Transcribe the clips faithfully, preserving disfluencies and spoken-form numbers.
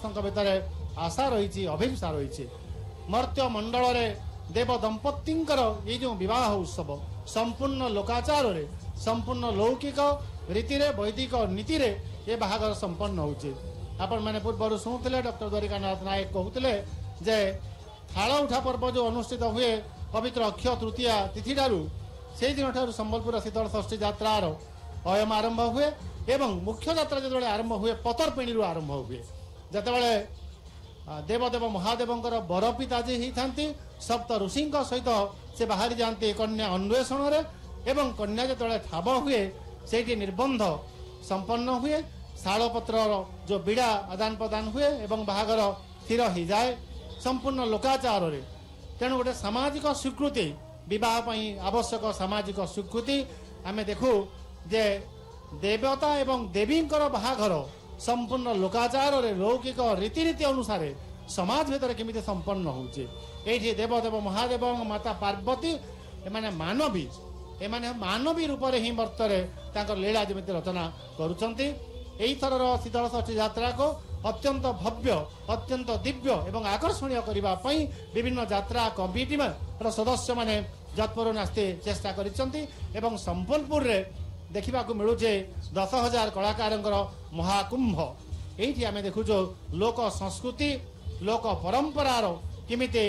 समस्त भितर आशा रही अभिलाषा रही मर्त्य मंडल रे देव दंपत्तिंकर ये जो विवाह उत्सव संपूर्ण लोकाचार रे संपूर्ण लौकिक रीति रे वैदिक नीति रे ये बाहागर संपन्न होचे। आपण मैंने पूर्व शुणुते डॉक्टर द्वारिकानाथ नायक कहते जे थाल उठा पर्व जो अनुष्ठित हुए पवित्र अक्षय तृतीया तिथि ठारू से दिन ठारू संबलपुर शीतल षष्ठी यात्रार अयम आरंभ हुए एवं मुख्य यात्रा जो आरंभ हुए पतरपेणी आरंभ हुए जितेबाला देवदेव महादेवंकर बरपिता जी होती सप्त ऋषि सहित से बाहरी जाती कन्या अन्वेषण एवं कन्या जो ठाब हुए से निर्बंध संपन्न हुए शालपत्र जो बिड़ा आदान प्रदान हुए एवं बाहागर स्थिर हो जाए संपूर्ण लोकाचार रे तेणु गोटे सामाजिक स्वीकृति विवाह आवश्यक सामाजिक स्वीकृति आमे देखू जे देवता एवं देवींकर बाहाघर संपूर्ण लोकाचार रे लौकिक रीतिनीति अनुसार समाज भीतर केमिति संपन्न होउचे। एठी देवदेव महादेव माता पार्वती एमाने मानवी एमाने मानवी रूप रे ही वर्तरे तांकर लीला जेमिति रचना करूचंती। एई थरर शीतल षष्ठी यात्रा को अत्यंत भव्य अत्यंत दिव्य एवं आकर्षणीय करबा पई विभिन्न यात्रा कमिटी सदस्य माने जतपुर नास्ते चेष्टा करिसंती एवं संबलपुर रे देखा मिलूचे दस हजार कलाकार महाकुंभ ये आम देखुचु लोक संस्कृति लोक परंपरार किमिते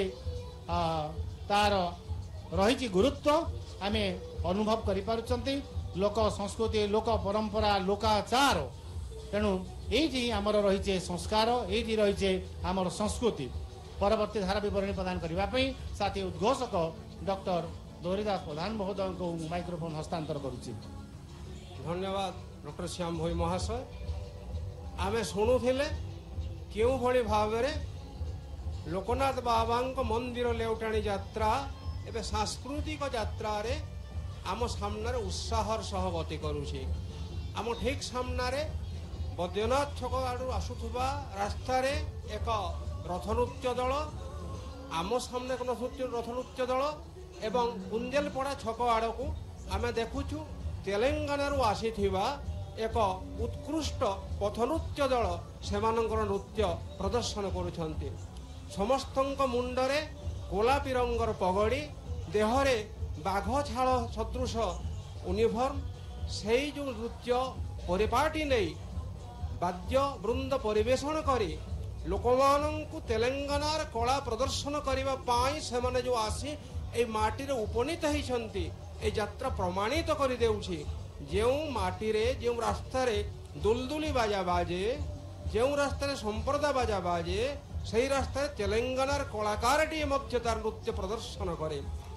तार रही गुरुत्व आम अनुभव करिपारुचंती। लोक संस्कृति लोक परंपरा लोकाचार तेणु ये आमर रही संस्कार ये रही आमर संस्कृति परवर्ती धारा विवरणी प्रदान करने साथी उद्घोषक डॉक्टर दोहरीदास प्रधान महोदय को माइक्रोफोन हस्तांतर करुच्ची। धन्यवाद डॉक्टर श्याम भोई महाशय। आमे शुणुले क्यों भली भाव लोकनाथ बाबा मंदिर लेउटाणी यात्रा एवं सांस्कृतिक यात्रा रे आम सामने उत्साहर सह गति करुछे। आम ठीक सामने बैद्यनाथ छक आड़ू आसुवा रास्ता रे एक रथनृत्य दल आम सामने रथनृत्य दल एवं कुंजेलपड़ा छक आड़ को आम देखुचु तेलंगानारू आसीथिबा एक उत्कृष्ट पथनृत्य दल सेमानंकर नृत्य प्रदर्शन करुछंती। समस्तंक मुंडरे गोलापी रंगर पगड़ी देहरे बाघ छाल सदृश यूनिफॉर्म से जो नृत्य परिपाटी नहीं वाद्य वृंद परिवेषण करी लोकमानंकु तेलंगानार कला प्रदर्शन करिबा पाई सेमाने जो आसी ए माटी रे उपनीत होइछंती ए यात्रा प्रमाणित तो कर देउछि। जेउ माटी रे जेउ रास्ता रे दुलदुली बाजा बाजे जेउ रास्ता रे संप्रदा बाजा बाजे सही रास्ता तेलंगानार कलाकारटी मध्य तार नृत्य प्रदर्शन करे।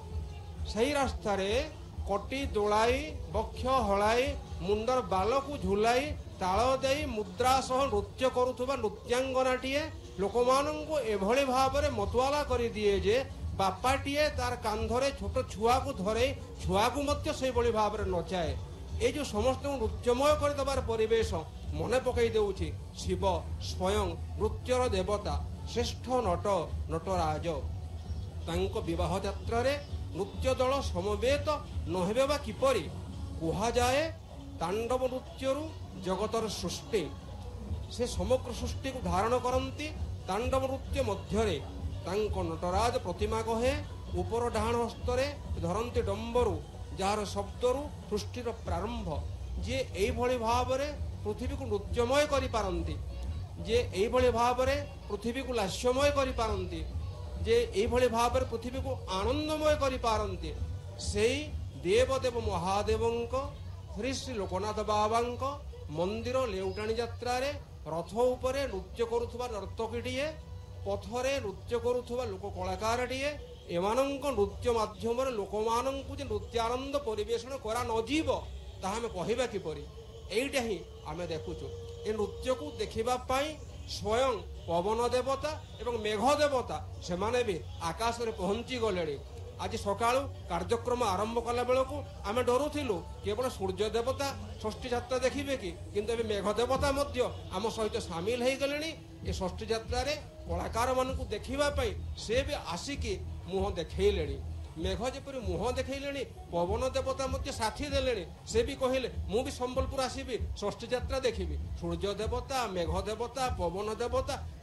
सही रास्ता रे कटी दोलाई बक्ष हलाई मुंडर बाल को झुलाई ताल दे मुद्रा सह नृत्य करुथुबा नृत्यांगनाटीए लोकमानंकु एभली भाबरे मतवाला करि दिए जे बापाटीए तार कांधरे छोट छुआ को धरे छुआ को मध्य से बड़ी भाव में नचाए। ये जो समस्त नृत्यमय कर देवार परिवेश मन पकई देउछि शिव स्वयं नृत्यर देवता श्रेष्ठ नट नटराज तांको विवाह यात्रा रे नृत्य दल समवेत नहेबे बा किपरि कुहा जाए तांडव नृत्यरु जगतर सृष्टि से समग्र सृष्टि को धारण करंती। तांडव नृत्य मध्यरे तांको नटराज प्रतिमा कहे ऊपर डाहाण हस्तरे धरती डंबरू जार शब्दरू सृष्टिर प्रारंभ जे एभली भावरे पृथ्वी को नृत्यमय करि पारंती जे एभली भावरे पृथ्वी को लास्यमय करि पारंती जे एभली भावरे पृथ्वी को आनंदमय करि पारंती सेई देवदेव महादेवंक श्री श्री लोकनाथ बाबांक मंदिर लेउटाणी यात्रा रे रथ उपरे नृत्य करुथुबा नर्तकीटीए पथरे नृत्य करुथुबा लोक कलाकारटीए एमानंक नृत्य माध्यम लोकमानंकु जे नृत्यानंद परिवेषण करा नजीव ताहा आमे कहिबा किपरि एइटा ही आमे देखुछु। ए नृत्य को देखिबा पाई स्वयं पवन देवता एवं मेघ देवता सेमाने भी आकाश रे पहुंची गलेणी। आज सकाळु कार्यक्रम आरंभ कला बेलू आमे डरुथिलु केवल सूर्य देवता षष्ठी यात्रा देखिबे कि किंतु एबे मेघ देवता मध्य आम सहित सामिल हो गलेणी। ए षष्ठी यात्रा रे कलाकार मानकु देखिबा पई से भी आसिकी मुह देखैलेणी। मेघ जेपरि मुह देखैलेणी पवन देवता मध्य साथी देलेणी से भी कहिले मु भी संबलपुर आसीबी षष्ठी यात्रा देखिबी। सूर्य देवता मेघ देवता पवन देवता